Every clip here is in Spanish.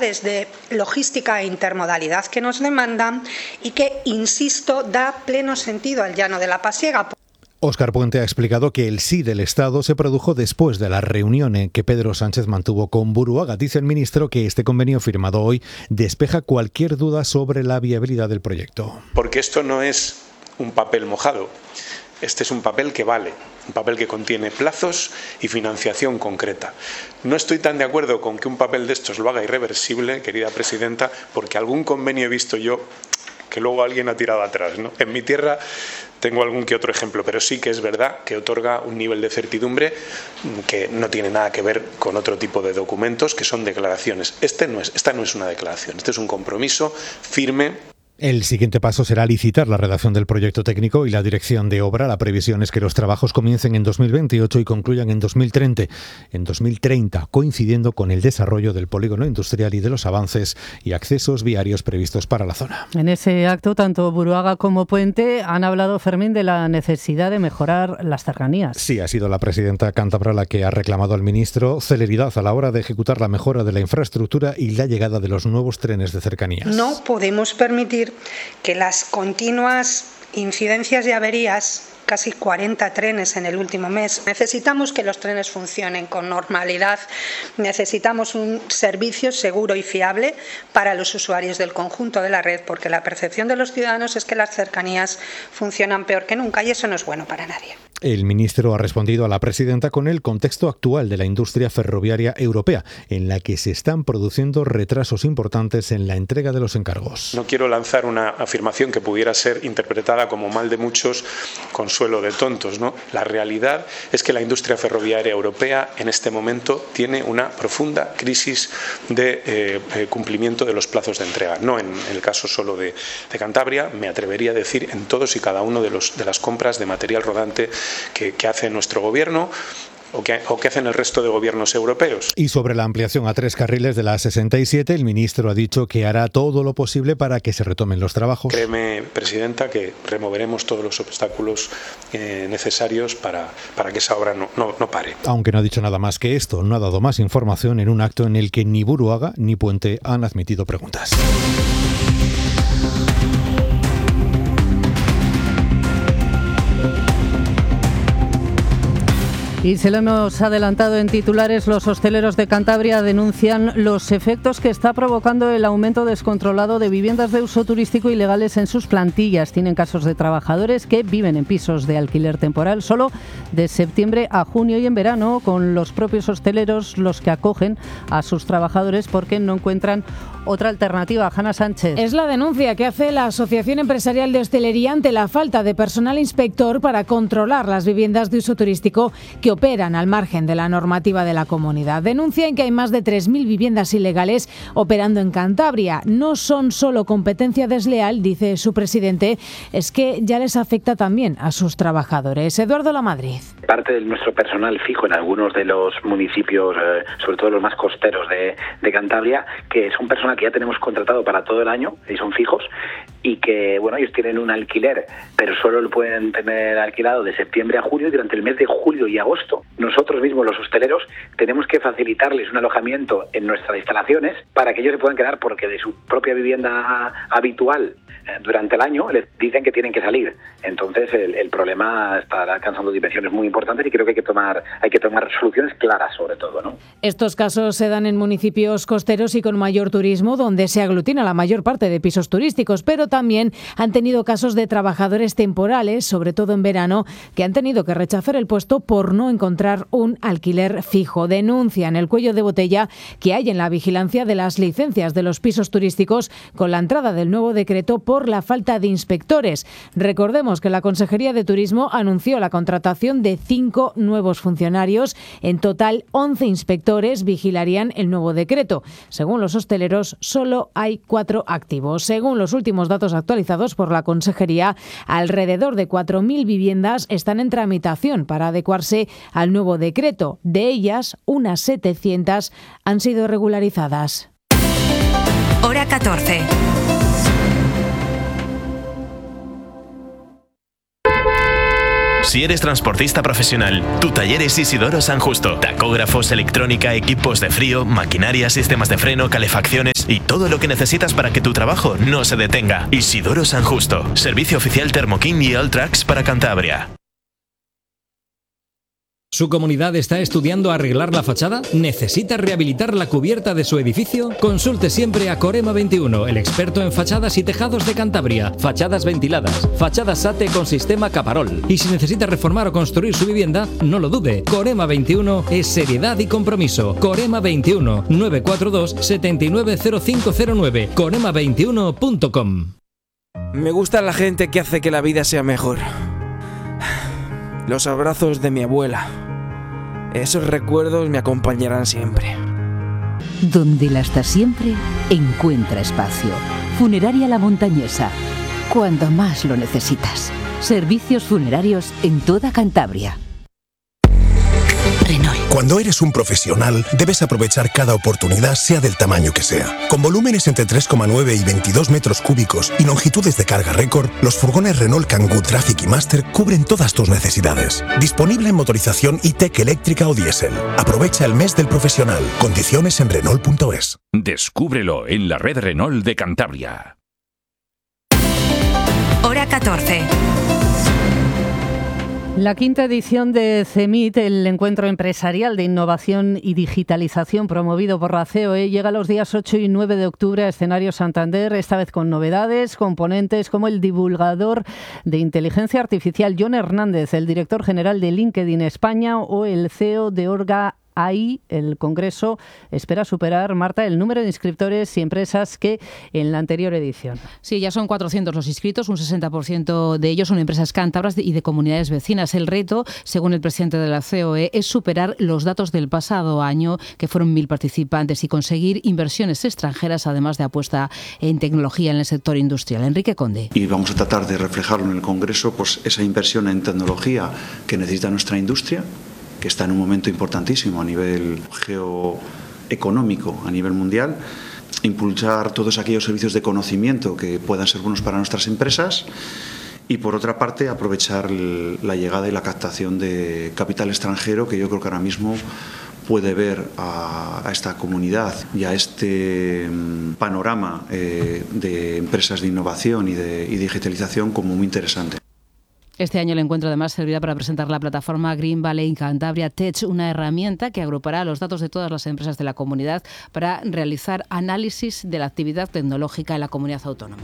necesidades de logística e intermodalidad que nos demandan y que, insisto, da pleno sentido al llano de la Pasiega. Óscar Puente ha explicado que el sí del Estado se produjo después de la reunión que Pedro Sánchez mantuvo con Buruaga. Dice el ministro que este convenio firmado hoy despeja cualquier duda sobre la viabilidad del proyecto. Porque esto no es un papel mojado, este es un papel que vale, un papel que contiene plazos y financiación concreta. No estoy tan de acuerdo con que un papel de estos lo haga irreversible, querida presidenta, porque algún convenio he visto yo que luego alguien ha tirado atrás, ¿no? En mi tierra tengo algún que otro ejemplo, pero sí que es verdad que otorga un nivel de certidumbre que no tiene nada que ver con otro tipo de documentos que son declaraciones. Esta no es una declaración, este es un compromiso firme. El siguiente paso será licitar la redacción del proyecto técnico y la dirección de obra. La previsión es que los trabajos comiencen en 2028 y concluyan en 2030, coincidiendo con el desarrollo del polígono industrial y de los avances y accesos viarios previstos para la zona. En ese acto, tanto Buruaga como Puente han hablado, Fermín, de la necesidad de mejorar las cercanías. Sí, ha sido la presidenta cántabra la que ha reclamado al ministro celeridad a la hora de ejecutar la mejora de la infraestructura y la llegada de los nuevos trenes de cercanías. No podemos permitir que las continuas incidencias y averías, casi 40 trenes en el último mes. Necesitamos que los trenes funcionen con normalidad, necesitamos un servicio seguro y fiable para los usuarios del conjunto de la red, porque la percepción de los ciudadanos es que las cercanías funcionan peor que nunca y eso no es bueno para nadie. El ministro ha respondido a la presidenta con el contexto actual de la industria ferroviaria europea, en la que se están produciendo retrasos importantes en la entrega de los encargos. No quiero lanzar una afirmación que pudiera ser interpretada como mal de muchos, consuelo de tontos, ¿no? La realidad es que la industria ferroviaria europea en este momento tiene una profunda crisis de cumplimiento de los plazos de entrega. No en el caso solo de Cantabria, me atrevería a decir en todos y cada uno de las compras de material rodante que hace nuestro gobierno o que hacen el resto de gobiernos europeos. Y sobre la ampliación a 3 carriles de la A67, el ministro ha dicho que hará todo lo posible para que se retomen los trabajos. Créeme, presidenta, que removeremos todos los obstáculos necesarios para que esa obra no pare. Aunque no ha dicho nada más que esto, no ha dado más información en un acto en el que ni Buruaga ni Puente han admitido preguntas. Y se lo hemos adelantado en titulares, los hosteleros de Cantabria denuncian los efectos que está provocando el aumento descontrolado de viviendas de uso turístico ilegales en sus plantillas. Tienen casos de trabajadores que viven en pisos de alquiler temporal solo de septiembre a junio y en verano, con los propios hosteleros los que acogen a sus trabajadores porque no encuentran otra alternativa. Hanna Sánchez. Es la denuncia que hace la Asociación Empresarial de Hostelería ante la falta de personal inspector para controlar las viviendas de uso turístico que operan al margen de la normativa de la comunidad. Denuncian que hay más de 3.000 viviendas ilegales operando en Cantabria. No son solo competencia desleal, dice su presidente, es que ya les afecta también a sus trabajadores. Eduardo Lamadrid. Parte de nuestro personal fijo en algunos de los municipios, sobre todo los más costeros de Cantabria, que es un personal que ya tenemos contratado para todo el año y son fijos, y que, bueno, ellos tienen un alquiler, pero solo lo pueden tener alquilado de septiembre a junio, y durante el mes de julio y agosto nosotros mismos, los hosteleros, tenemos que facilitarles un alojamiento en nuestras instalaciones para que ellos se puedan quedar, porque de su propia vivienda habitual durante el año les dicen que tienen que salir. Entonces el problema está alcanzando dimensiones muy importantes y creo que hay que tomar soluciones claras sobre todo, ¿no? Estos casos se dan en municipios costeros y con mayor turismo, donde se aglutina la mayor parte de pisos turísticos, pero también han tenido casos de trabajadores temporales, sobre todo en verano, que han tenido que rechazar el puesto por no encontrar un alquiler fijo. Denuncian el cuello de botella que hay en la vigilancia de las licencias de los pisos turísticos con la entrada del nuevo decreto por la falta de inspectores. Recordemos que la Consejería de Turismo anunció la contratación de 5 nuevos funcionarios. En total, 11 inspectores vigilarían el nuevo decreto. Según los hosteleros, solo hay 4 activos. Según los últimos datos actualizados por la Consejería, alrededor de 4.000 viviendas están en tramitación para adecuarse al nuevo decreto. De ellas, unas 700 han sido regularizadas. Hora 14. Si eres transportista profesional, tu taller es Isidoro San Justo. Tacógrafos, electrónica, equipos de frío, maquinaria, sistemas de freno, calefacciones. Service y todo lo que necesitas para que tu trabajo no se detenga. Isidoro San Justo, servicio oficial Thermokin y Alltrax para Cantabria. ¿Su comunidad está estudiando arreglar la fachada? ¿Necesita rehabilitar la cubierta de su edificio? Consulte siempre a Corema 21, el experto en fachadas y tejados de Cantabria. Fachadas ventiladas, fachadas SATE con sistema Caparol. Y si necesita reformar o construir su vivienda, no lo dude. Corema 21 es seriedad y compromiso. Corema 21 942 790509. corema21.com. Me gusta la gente que hace que la vida sea mejor. Los abrazos de mi abuela. Esos recuerdos me acompañarán siempre. Donde la hasta siempre encuentra espacio. Funeraria La Montañesa. Cuando más lo necesitas. Servicios funerarios en toda Cantabria. Renault. Cuando eres un profesional, debes aprovechar cada oportunidad, sea del tamaño que sea. Con volúmenes entre 3,9 y 22 metros cúbicos y longitudes de carga récord, los furgones Renault Kangoo Traffic y Master cubren todas tus necesidades. Disponible en motorización e-Tech eléctrica o diésel. Aprovecha el mes del profesional. Condiciones en Renault.es. Descúbrelo en la red Renault de Cantabria. Hora 14. La quinta edición de CEMIT, el encuentro empresarial de innovación y digitalización promovido por la COE, llega los días 8 y 9 de octubre a Escenario Santander, esta vez con novedades, con ponentes como el divulgador de inteligencia artificial Jon Hernández, el director general de LinkedIn España o el CEO de Orga AI. El Congreso espera superar, Marta, el número de inscriptores y empresas que en la anterior edición. Sí, ya son 400 los inscritos, un 60% de ellos son empresas cántabras y de comunidades vecinas. El reto, según el presidente de la COE, es superar los datos del pasado año, que fueron 1.000 participantes, y conseguir inversiones extranjeras, además de apuesta en tecnología en el sector industrial. Enrique Conde. Y vamos a tratar de reflejarlo en el Congreso, pues esa inversión en tecnología que necesita nuestra industria, que está en un momento importantísimo a nivel geoeconómico, a nivel mundial, impulsar todos aquellos servicios de conocimiento que puedan ser buenos para nuestras empresas y, por otra parte, aprovechar la llegada y la captación de capital extranjero, que yo creo que ahora mismo puede ver a esta comunidad y a este panorama de empresas de innovación y de digitalización como muy interesante. Este año el encuentro además servirá para presentar la plataforma Green Valley Cantabria Tech, una herramienta que agrupará los datos de todas las empresas de la comunidad para realizar análisis de la actividad tecnológica en la comunidad autónoma.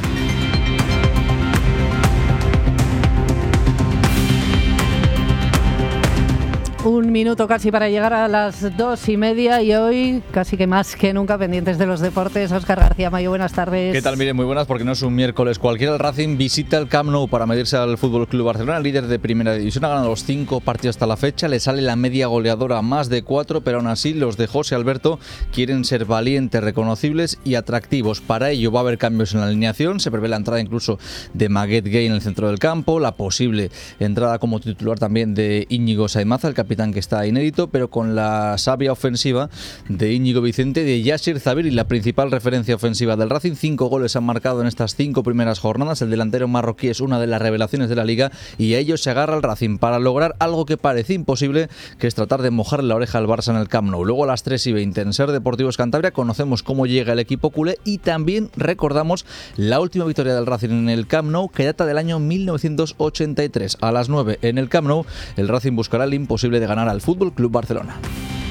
Un minuto casi para llegar a las 2:30 y hoy casi que más que nunca pendientes de los deportes. Óscar García Mayo, buenas tardes. ¿Qué tal? Miren, muy buenas, porque no es un miércoles cualquiera. El Racing visita el Camp Nou para medirse al FC Barcelona, líder de primera división. Ha ganado los 5 partidos hasta la fecha, le sale la media goleadora más de 4, pero aún así los de José Alberto quieren ser valientes, reconocibles y atractivos. Para ello va a haber cambios en la alineación, se prevé la entrada incluso de Maguette Gay en el centro del campo, la posible entrada como titular también de Íñigo Saimaza, el capitán que está inédito, pero con la savia ofensiva de Íñigo Vicente, de Yashir Zabiri, la principal referencia ofensiva del Racing. 5 goles han marcado en estas 5 primeras jornadas. El delantero marroquí es una de las revelaciones de la liga y a ellos se agarra el Racing para lograr algo que parece imposible, que es tratar de mojar la oreja al Barça en el Camp Nou. Luego a las 3:20 en Ser Deportivos Cantabria conocemos cómo llega el equipo culé y también recordamos la última victoria del Racing en el Camp Nou, que data del año 1983. A las 9 en el Camp Nou el Racing buscará el imposible de ganar al FC Barcelona.